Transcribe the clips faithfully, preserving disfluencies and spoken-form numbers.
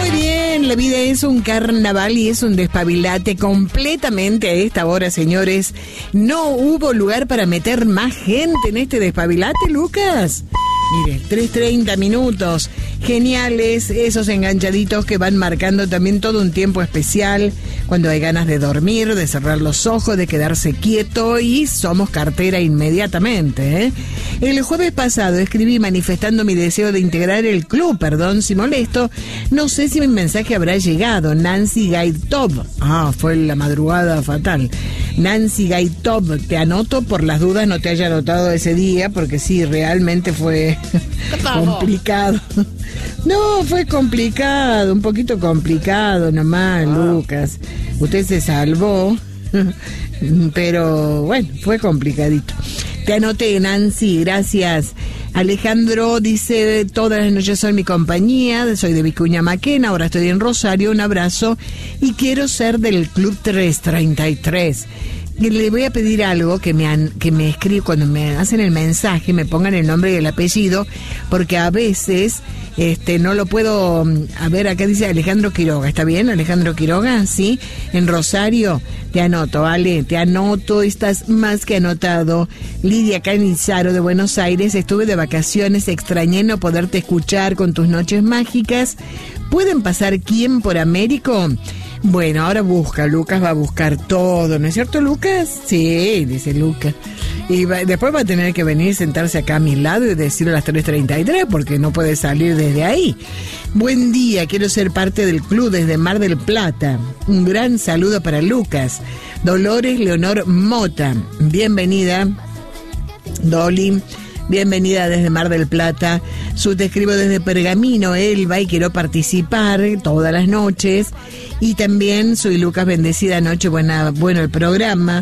Muy bien, la vida es un carnaval y es un despabilate completamente a esta hora, señores. No hubo lugar para meter más gente en este despabilate, Lucas. Mire, tres treinta minutos, geniales, esos enganchaditos que van marcando también todo un tiempo especial, cuando hay ganas de dormir, de cerrar los ojos, de quedarse quieto y somos cartera inmediatamente, ¿eh? El jueves pasado escribí manifestando mi deseo de integrar el club, perdón si molesto, no sé si mi mensaje habrá llegado. Nancy Gaitov, ah, fue la madrugada fatal. Nancy Gaitov, te anoto, por las dudas no te haya anotado ese día, porque sí, realmente fue complicado. No, fue complicado, un poquito complicado nomás, ah. Lucas. Usted se salvó, pero bueno, fue complicadito. Te anoté, Nancy, gracias. Alejandro dice, todas las noches son mi compañía, soy de Vicuña Maquena, ahora estoy en Rosario, un abrazo y quiero ser del Club trescientos treinta y tres. Y le voy a pedir algo que me han, que me escribe cuando me hacen el mensaje, me pongan el nombre y el apellido, porque a veces este no lo puedo. A ver, acá dice Alejandro Quiroga, ¿está bien? Alejandro Quiroga, sí, en Rosario. Te anoto, vale, te anoto, estás más que anotado. Lidia Canizaro de Buenos Aires, estuve de vacaciones, extrañé no poderte escuchar con tus noches mágicas. ¿Pueden pasar quién por Américo? Bueno, ahora busca, Lucas va a buscar todo, ¿no es cierto, Lucas? Sí, dice Lucas. Y va, después va a tener que venir, sentarse acá a mi lado y decirlo a las tres treinta y tres, porque no puede salir desde ahí. Buen día, quiero ser parte del club desde Mar del Plata. Un gran saludo para Lucas. Dolores Leonor Mota, bienvenida, Dolly. Bienvenida desde Mar del Plata. Su te escribo desde Pergamino, Elba, y quiero participar todas las noches. Y también soy Lucas, bendecida noche, buena, bueno el programa.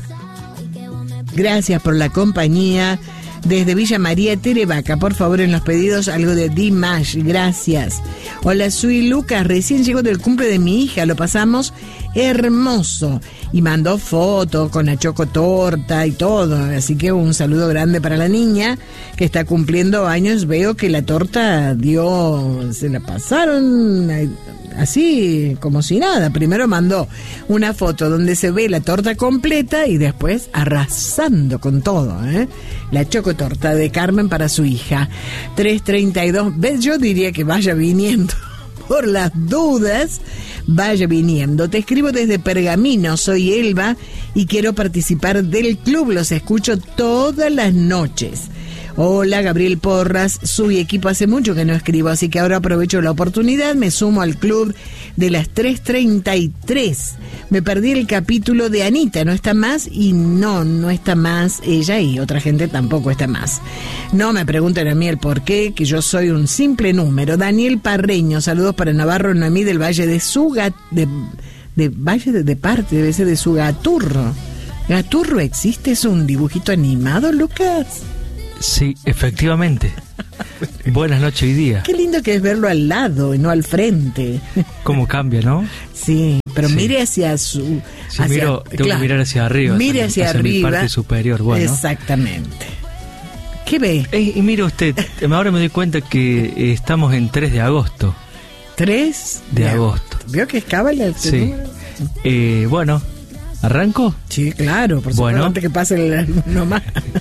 Gracias por la compañía. Desde Villa María Terevaca, por favor, en los pedidos algo de Dimash, gracias. Hola, soy Lucas, recién llego del cumple de mi hija, lo pasamos hermoso. Y mandó foto con la chocotorta y todo, así que un saludo grande para la niña que está cumpliendo años. Veo que la torta dio, se la pasaron así como si nada. Primero mandó una foto donde se ve la torta completa y después arrasando con todo, ¿eh? La chocotorta de Carmen para su hija. tres treinta y dos, ¿ves? Yo diría que vaya viniendo. Por las dudas, vaya viniendo. Te escribo desde Pergamino, soy Elba y quiero participar del club. Los escucho todas las noches. Hola, Gabriel Porras, su equipo hace mucho que no escribo, así que ahora aprovecho la oportunidad, me sumo al club de las tres treinta y tres. Me perdí el capítulo de Anita, no está más, y no, no está más ella y otra gente tampoco está más. No me pregunten a mí el por qué, que yo soy un simple número. Daniel Parreño, saludos para Navarro Noemí del Valle de Sugat, de, de Valle de, de parte, debe ser de Sugaturro. ¿Gaturro existe? ¿Es un dibujito animado, Lucas? Sí, efectivamente. Buenas noches hoy día. Qué lindo que es verlo al lado y no al frente. Cómo cambia, ¿no? Sí, pero sí. Mire hacia su... Si hacia, miro, tengo claro, que mirar hacia arriba. Mire hacia, hacia arriba. Mi parte superior, bueno. Exactamente. ¿Qué ve? Eh, y mire usted, ahora me doy cuenta que eh, estamos en tres de agosto. ¿tres de agosto? ¿Vio que es cábala este sí. número? Eh, bueno, ¿arranco? Sí, claro, por supuesto, bueno. Antes que pase el nomás.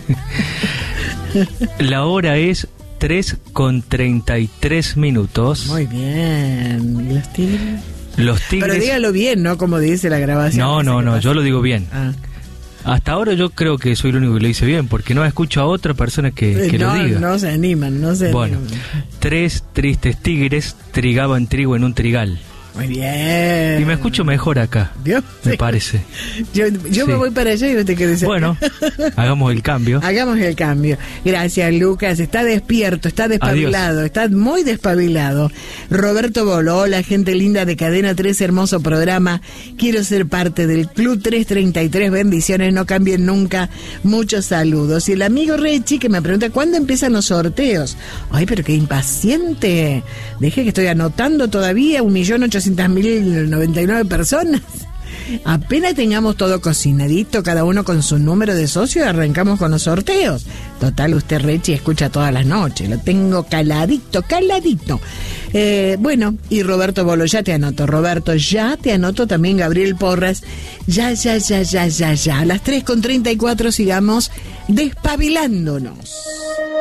La hora es tres con treinta y tres minutos. Muy bien. ¿Y los tigres? Los tigres... Pero dígalo bien, ¿no? Como dice la grabación. No, no, no, yo lo digo bien. Ah. Hasta ahora yo creo que soy el único que lo dice bien, porque no escucho a otra persona que, que no, lo diga. No se animan, no se bueno, animan. Tres tristes tigres trigaban trigo en un trigal. Muy bien. Y me escucho mejor acá, ¿vio? me sí. parece. Yo, yo sí. me voy para allá y usted qué dice. Bueno, hagamos el cambio. Hagamos el cambio. Gracias, Lucas. Está despierto, está despabilado, Adiós. Está muy despabilado. Roberto Bolo, hola, gente linda de Cadena tres, hermoso programa. Quiero ser parte del Club trescientos treinta y tres. Bendiciones, no cambien nunca. Muchos saludos. Y el amigo Rechi que me pregunta, ¿cuándo empiezan los sorteos? Ay, pero qué impaciente. Deje que estoy anotando todavía un millón ochocientos mil noventa y nueve personas. Apenas tengamos todo cocinadito, cada uno con su número de socio, arrancamos con los sorteos. Total, usted, Rechi, escucha todas las noches. Lo tengo caladito, caladito. Eh, bueno, y Roberto Bolo, ya te anoto. Roberto, ya te anoto también. Gabriel Porras, ya, ya, ya, ya, ya, ya. A las tres con treinta y cuatro sigamos despabilándonos.